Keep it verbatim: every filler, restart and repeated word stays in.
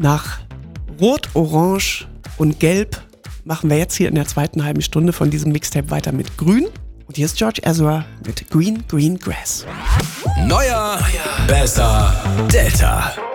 Nach Rot, Orange und Gelb machen wir jetzt hier in der zweiten halben Stunde von diesem Mixtape weiter mit Grün. Und hier ist George Ezra mit Green, Green Grass. Neuer, Neuer. Besser, Delta.